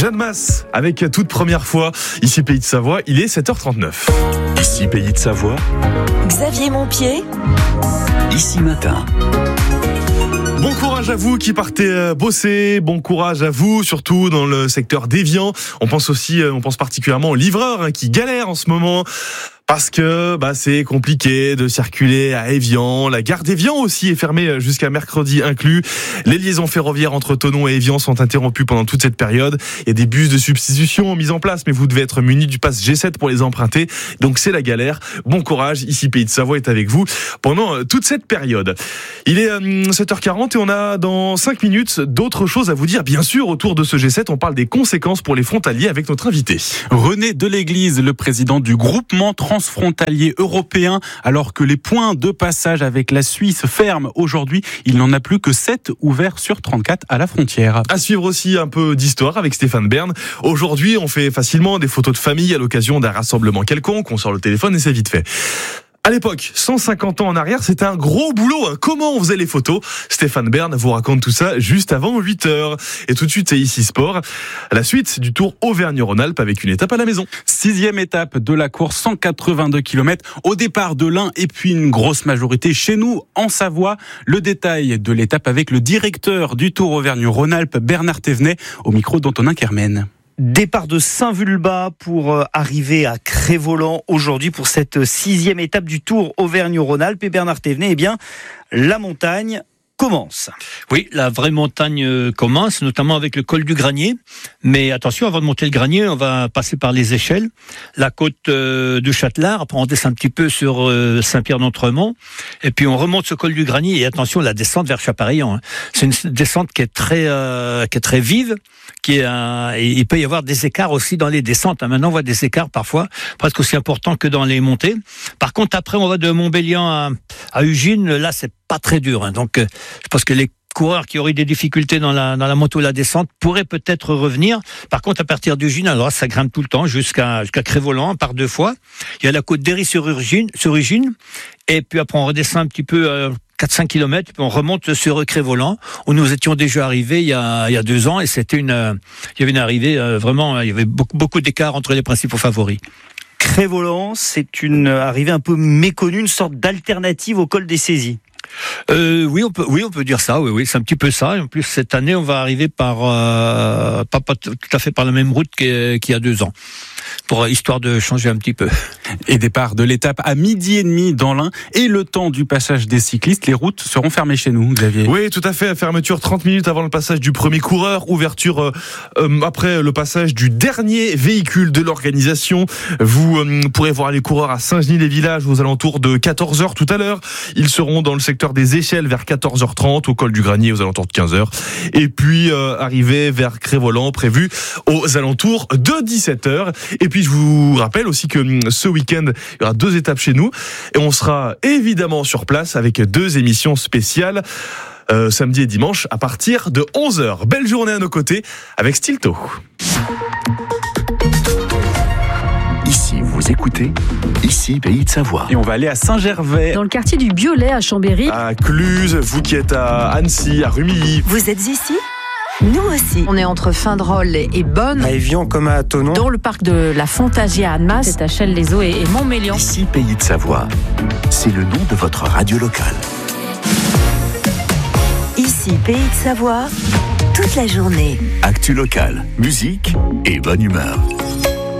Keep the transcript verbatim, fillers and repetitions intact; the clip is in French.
Jeanne Masse, avec toute première fois, ici Pays de Savoie, il est sept heures trente-neuf. Ici Pays de Savoie. Xavier Montpied. Ici Matin. Bon courage à vous qui partez bosser, bon courage à vous, surtout dans le secteur d'Évian. On pense aussi, on pense particulièrement aux livreurs hein, qui galèrent en ce moment. Parce que bah c'est compliqué de circuler à Évian. La gare d'Évian aussi est fermée jusqu'à mercredi inclus. Les liaisons ferroviaires entre Thonon et Évian sont interrompues pendant toute cette période. Il y a des bus de substitution mis en place, mais vous devez être muni du pass G sept pour les emprunter. Donc c'est la galère. Bon courage, ici Pays de Savoie est avec vous pendant toute cette période. Il est sept heures quarante et on a dans cinq minutes d'autres choses à vous dire. Bien sûr, autour de ce G sept, on parle des conséquences pour les frontaliers avec notre invité. René Deléglise, le président du groupement transfrontalier européen. Alors que les points de passage avec la Suisse ferment aujourd'hui, il n'en a plus que sept ouverts sur trente-quatre à la frontière. À suivre aussi un peu d'histoire avec Stéphane Bern. Aujourd'hui, on fait facilement des photos de famille à l'occasion d'un rassemblement quelconque. On sort le téléphone et c'est vite fait. À l'époque, cent cinquante ans en arrière, c'était un gros boulot. Hein. Comment on faisait les photos ? Stéphane Bern vous raconte tout ça juste avant huit heures. Et tout de suite, c'est ici Sport. La suite du Tour Auvergne-Rhône-Alpes avec une étape à la maison. Sixième étape de la course, cent quatre-vingt-deux kilomètres au départ de l'Ain et puis une grosse majorité chez nous en Savoie. Le détail de l'étape avec le directeur du Tour Auvergne-Rhône-Alpes, Bernard Thévenet, au micro d'Antonin Kermen. Départ de Saint-Vulbas pour arriver à Crest-Voland aujourd'hui pour cette sixième étape du Tour Auvergne-Rhône-Alpes. Et Bernard Thévenet, eh bien, la montagne commence. Oui, la vraie montagne commence, notamment avec le col du Granier. Mais attention, avant de monter le Granier, on va passer par les échelles, la côte de Châtelard, après on descend un petit peu sur Saint-Pierre-d'Entremont, et puis on remonte ce col du Granier, et attention, la descente vers Chapareillan. C'est une descente qui est très, euh, qui est très vive, qui est, euh, et il peut y avoir des écarts aussi dans les descentes. Maintenant, on voit des écarts parfois, presque aussi importants que dans les montées. Par contre, après, on va de Montbéliand à, à Ugine, là, c'est pas très dur, hein. Donc, euh, je pense que les coureurs qui auraient des difficultés dans la, dans la moto ou la descente pourraient peut-être revenir. Par contre, à partir d'Ugine, alors ça grimpe tout le temps jusqu'à, jusqu'à Crest-Voland par deux fois. Il y a la côte d'Héry-sur-Ugine, sur Ugine, et puis après on redescend un petit peu euh, quatre à cinq kilomètres, puis on remonte sur Crest-Voland, où nous étions déjà arrivés il y a, il y a deux ans, et c'était une, euh, il y avait une arrivée euh, vraiment, il y avait beaucoup, beaucoup d'écart entre les principaux favoris. Crest-Voland, c'est une arrivée un peu méconnue, une sorte d'alternative au col des Saisies. Euh, oui, on peut, oui, on peut dire ça. Oui, oui, c'est un petit peu ça. Et en plus, cette année, on va arriver par euh, pas, pas tout à fait par la même route qu'il y a deux ans, pour histoire de changer un petit peu. Et départ de l'étape à midi et demi dans l'Ain et le temps du passage des cyclistes, les routes seront fermées chez nous, Xavier. Oui, tout à fait. Fermeture trente minutes avant le passage du premier coureur, ouverture euh, euh, après le passage du dernier véhicule de l'organisation. Vous euh, pourrez voir les coureurs à Saint-Genis-les-Villages aux alentours de quatorze heures tout à l'heure. Ils seront dans le secteur des échelles vers quatorze heures trente, au col du Granier aux alentours de quinze heures. Et puis euh, arriver vers Crest-Voland prévu aux alentours de dix-sept heures. Et puis je vous rappelle aussi que ce week-end, il y aura deux étapes chez nous et on sera évidemment sur place avec deux émissions spéciales euh, samedi et dimanche à partir de onze heures. Belle journée à nos côtés avec Stilto. Ici, vous écoutez, ici Pays de Savoie. Et on va aller à Saint-Gervais. Dans le quartier du Biolay à Chambéry. À Cluse, vous qui êtes à Annecy, à Rumilly. Vous êtes ici ? Nous aussi. On est entre Fin-de-Rôle et Bonne. À Évian comme à Thonon. Dans le parc de la Fontagie à Annemasse. C'est à Chelles-les-Eaux et Montmélian. Ici Pays de Savoie. C'est le nom de votre radio locale. Ici Pays de Savoie, toute la journée. Actu locale, musique et bonne humeur.